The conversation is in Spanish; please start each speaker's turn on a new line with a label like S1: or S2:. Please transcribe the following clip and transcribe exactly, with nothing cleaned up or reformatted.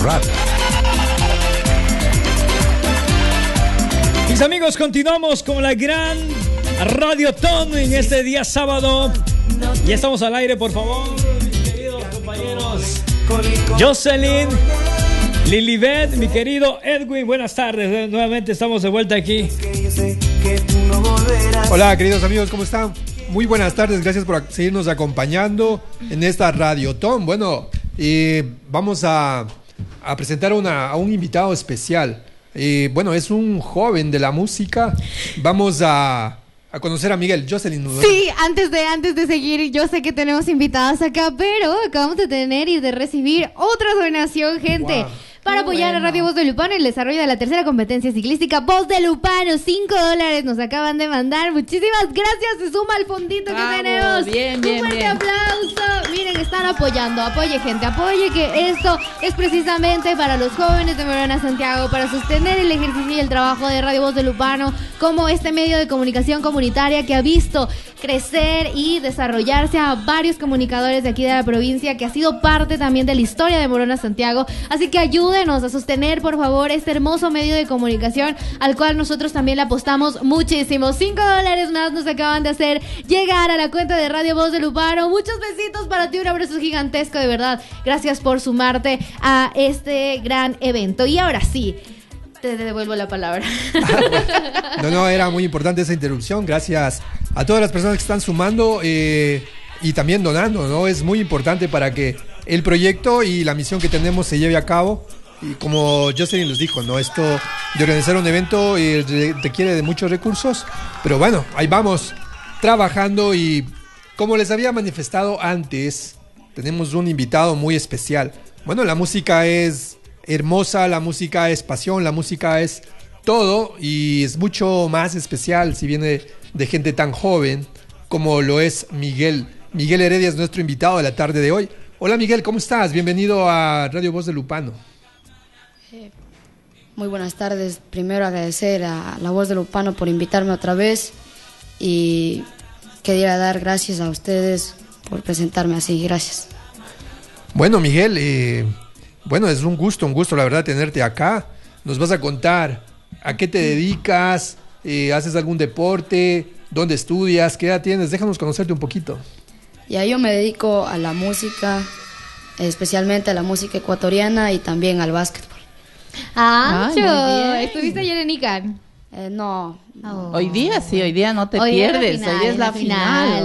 S1: Rap.
S2: Mis amigos, continuamos con la gran Radiotón en este día sábado. Ya estamos al aire, por favor, mis queridos compañeros. Jocelyn, Lilibet, mi querido Edwin, buenas tardes. Nuevamente estamos de vuelta aquí.
S3: Hola, queridos amigos, ¿cómo están? Muy buenas tardes, gracias por seguirnos acompañando en esta Radiotón. Bueno, eh, vamos a, a presentar una, a un invitado especial. Eh, bueno, es un joven de la música. Vamos a, a conocer a Miguel. Jocelyn, ¿no?
S4: Sí, antes de, antes de seguir, yo sé que tenemos invitados acá, pero acabamos de tener y de recibir otra donación, gente. Wow. Para apoyar bueno. a Radio Voz de Lupano en el desarrollo de la tercera competencia ciclística Voz de Lupano. Cinco dólares nos acaban de mandar. Muchísimas gracias. Se suma al fondito Bravo, que tenemos.
S5: Bien, bien,
S4: Un fuerte
S5: bien.
S4: aplauso. Miren, están apoyando. Apoye, gente. Apoye, que esto es precisamente para los jóvenes de Morona Santiago, para sostener el ejercicio y el trabajo de Radio Voz de Lupano como este medio de comunicación comunitaria que ha visto crecer y desarrollarse a varios comunicadores de aquí de la provincia, que ha sido parte también de la historia de Morona Santiago. Así que ayúdenos a sostener, por favor, este hermoso medio de comunicación al cual nosotros también le apostamos muchísimo. Cinco dólares más nos acaban de hacer llegar a la cuenta de Radio Voz de Lupano. Muchos besitos para ti, un abrazo gigantesco, de verdad. Gracias por sumarte a este gran evento. Y ahora sí, te devuelvo la palabra.
S3: No, no, era muy importante esa interrupción. Gracias a todas las personas que están sumando eh, y también donando, ¿no? Es muy importante para que el proyecto y la misión que tenemos se lleve a cabo. Y como Jocelyn les dijo, ¿no? Esto de organizar un evento eh, requiere de muchos recursos, pero bueno, ahí vamos trabajando. Y como les había manifestado antes, tenemos un invitado muy especial. Bueno, la música es hermosa, la música es pasión, la música es todo, y es mucho más especial si viene de gente tan joven como lo es Miguel. Miguel Heredia es nuestro invitado de la tarde de hoy. Hola Miguel, ¿cómo estás? Bienvenido a Radio Voz de Lupano.
S5: Eh, muy buenas tardes. Primero agradecer a La Voz de Lupano por invitarme otra vez, y quería dar gracias a ustedes por presentarme así. Gracias.
S3: Bueno, Miguel, eh, bueno, es un gusto, un gusto la verdad tenerte acá. Nos vas a contar a qué te dedicas, eh, haces algún deporte, dónde estudias, qué edad tienes. Déjanos conocerte un poquito.
S5: Ya, yo me dedico a la música, especialmente a la música ecuatoriana y también al básquetbol.
S4: ¡Ancho! ¿Estuviste ayer en ICANN?
S5: Eh, no.
S6: Oh. Hoy día sí, hoy día no te
S4: hoy
S6: pierdes,
S4: final,
S6: hoy es la, la final. final.